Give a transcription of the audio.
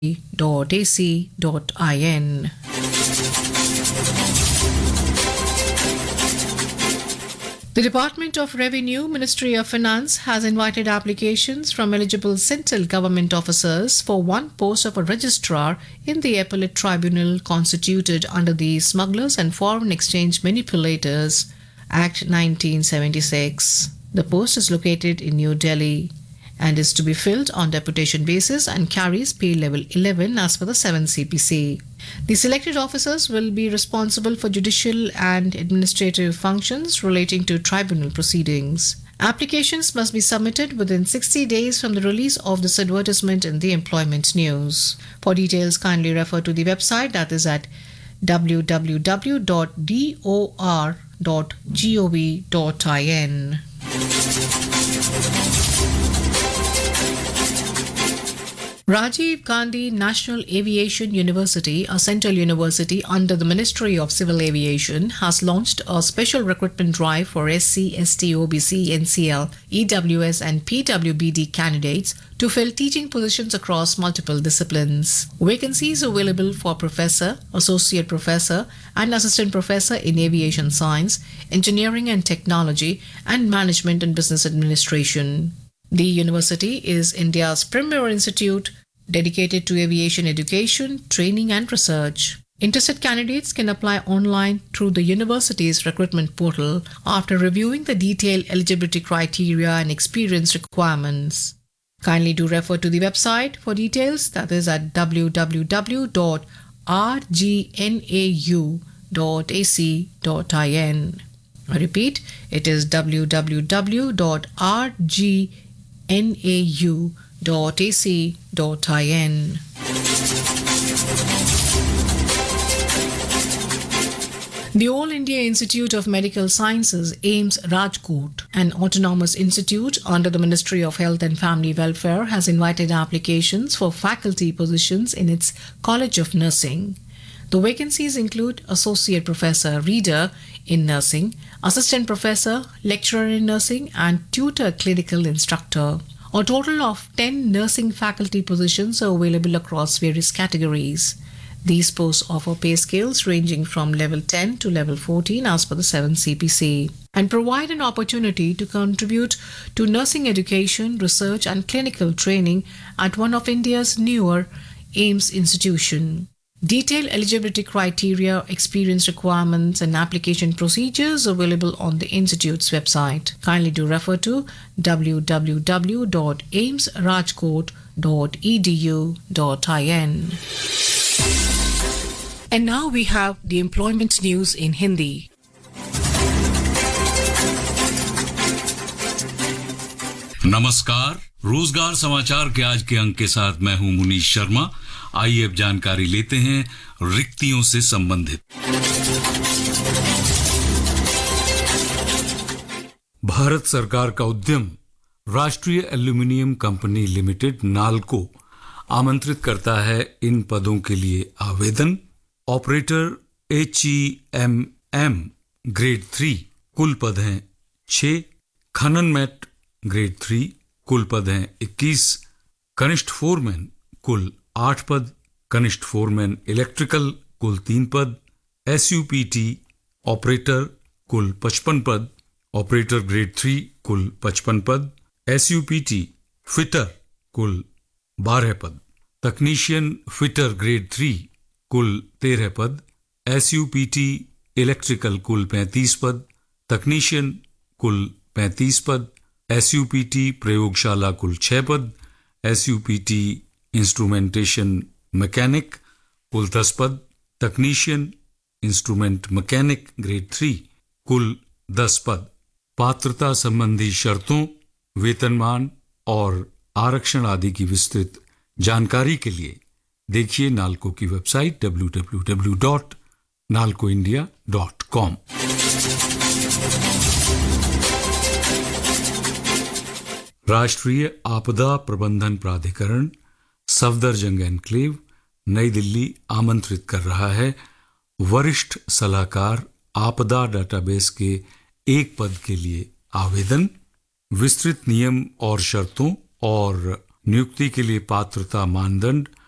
.ac.in. The Department of Revenue, Ministry of Finance has invited applications from eligible central government officers for one post of a registrar in the appellate tribunal constituted under the Smugglers and Foreign Exchange Manipulators Act 1976. The post is located in New Delhi and is to be filled on deputation basis and carries pay level 11 as per the 7th CPC. The selected officers will be responsible for judicial and administrative functions relating to tribunal proceedings. Applications must be submitted within 60 days from the release of this advertisement in the Employment News. For details, kindly refer to the website, that is at www.dor.gov.in. Rajiv Gandhi National Aviation University, a central university under the Ministry of Civil Aviation, has launched a special recruitment drive for SC, ST, OBC, NCL, EWS and PWBD candidates to fill teaching positions across multiple disciplines. Vacancies available for professor, associate professor and assistant professor in aviation science, engineering and technology, and management and business administration. The university is India's premier institute dedicated to aviation education, training and research. Interested candidates can apply online through the university's recruitment portal after reviewing the detailed eligibility criteria and experience requirements. Kindly do refer to the website for details, that is at www.rgnau.ac.in. I repeat, it is www.rgnau.ac.in. The All India Institute of Medical Sciences, AIIMS Rajkot, an autonomous institute under the Ministry of Health and Family Welfare, has invited applications for faculty positions in its College of Nursing. The vacancies include Associate Professor Reader in Nursing, Assistant Professor, Lecturer in Nursing, and Tutor Clinical Instructor. A total of 10 nursing faculty positions are available across various categories. These posts offer pay scales ranging from level 10 to level 14 as per the 7th CPC and provide an opportunity to contribute to nursing education, research and clinical training at one of India's newer AIIMS institution. Detailed eligibility criteria, experience requirements and application procedures available on the institute's website. Kindly do refer to www.aimsrajkot.edu.in. And now we have the employment news in Hindi. नमस्कार, रोजगार समाचार के आज के अंक के साथ मैं हूं मुनीश शर्मा। आइए अब जानकारी लेते हैं रिक्तियों से संबंधित। भारत सरकार का उद्यम राष्ट्रीय एल्यूमिनियम कंपनी लिमिटेड नाल्को आमंत्रित करता है इन पदों के लिए आवेदन। ऑपरेटर HEMM ग्रेड 3 कुल पद हैं 6, खनन मैट ग्रेड 3 कुल पद हैं 21, कनिष्ठ फोरमैन कुल 8 पद, कनिष्ठ फोरमैन इलेक्ट्रिकल कुल 3 पद, SUPT ऑपरेटर कुल 55 पद, ऑपरेटर ग्रेड 3 कुल 55 पद, SUPT फिटर कुल 12 पद, तकनीशियन फिटर ग्रेड 3 कुल 13 पद, SUPT इलेक्ट्रिकल कुल 35 पद, तकनीशियन कुल 35 पद, SUPT प्रयोगशाला कुल 6 पद, SUPT इंस्ट्रूमेंटेशन मैकेनिक कुल 10 पद, तकनीशियन इंस्ट्रूमेंट मैकेनिक ग्रेड 3 कुल 10 पद। पात्रता संबंधी शर्तों, वेतनमान और आरक्षण आदि की विस्तृत जानकारी के लिए देखिए नाल्को की वेबसाइट www.nalcoindia.com। राष्ट्रीय आपदा प्रबंधन प्राधिकरण सफदरजंग एनक्लेव नई दिल्ली आमंत्रित कर रहा है वरिष्ठ सलाहकार आपदा डेटाबेस के एक पद के लिए आवेदन। विस्तृत नियम और शर्तों और नियुक्ति के लिए पात्रता मानदंड